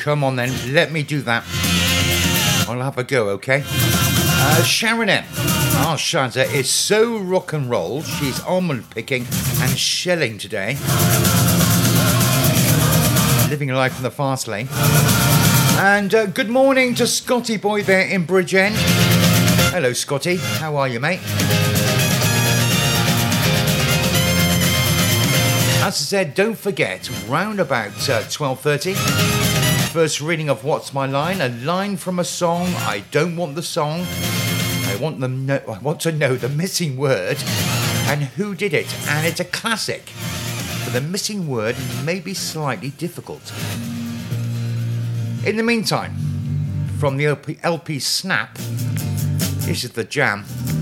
Come on then, let me do that. I'll have a go, okay? Sharon M. Our Shazza is so rock and roll. She's almond picking and shelling today. Living a life in the fast lane. And good morning to Scotty Boy there in Bridgend. Hello, Scotty. How are you, mate? As I said, don't forget, round about 12:30, first reading of What's My Line, a line from a song. I don't want the song. I want to know the missing word and who did it. And it's a classic, but the missing word may be slightly difficult. In the meantime, from the LP Snap, this is The Jam.